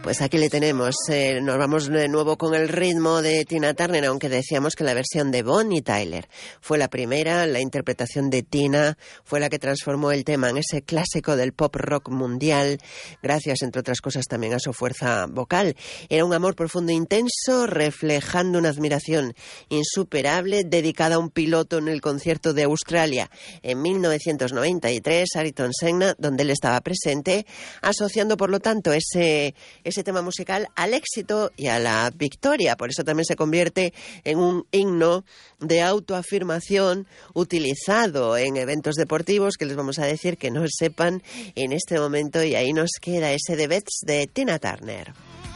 Pues aquí le tenemos. Nos vamos de nuevo con el ritmo de Tina Turner, aunque decíamos que la versión de Bonnie Tyler fue la primera. La interpretación de Tina fue la que transformó el tema en ese clásico del pop rock mundial, gracias, entre otras cosas, también a su fuerza vocal. Era un amor profundo e intenso, reflejando una admiración insuperable, dedicada a un piloto en el concierto de Australia en 1993, Ayrton Senna, donde él estaba presente, asociando, por lo tanto, ese tema musical al éxito y a la victoria. Por eso también se convierte en un himno de autoafirmación utilizado en eventos deportivos, que les vamos a decir que no sepan en este momento, y ahí nos queda ese The Bets de Tina Turner.